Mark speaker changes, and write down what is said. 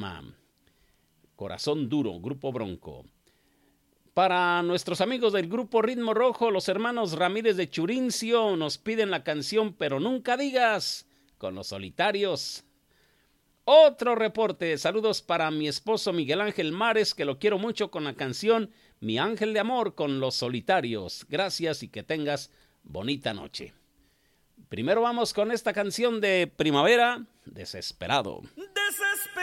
Speaker 1: llama Corazón Duro, Grupo Bronco. Para nuestros amigos del Grupo Ritmo Rojo, los hermanos Ramírez de Churincio nos piden la canción Pero Nunca Digas, con Los Solitarios. Otro reporte, saludos para mi esposo Miguel Ángel Mares, que lo quiero mucho, con la canción Mi Ángel de Amor, con Los Solitarios. Gracias y que tengas bonita noche. Primero vamos con esta canción de Primavera, Desesperado.